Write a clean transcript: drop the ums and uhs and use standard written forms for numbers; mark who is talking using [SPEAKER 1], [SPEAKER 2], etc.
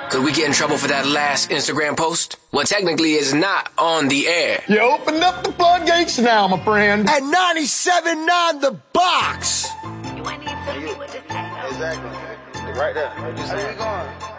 [SPEAKER 1] Could we get in trouble for that last Instagram post? Well, technically, it's not on the air.
[SPEAKER 2] You opened up the floodgates now, my friend.
[SPEAKER 3] At 97.9 The Box.
[SPEAKER 4] You ain't even tell me what to say.
[SPEAKER 5] Exactly. Right there. What you saying?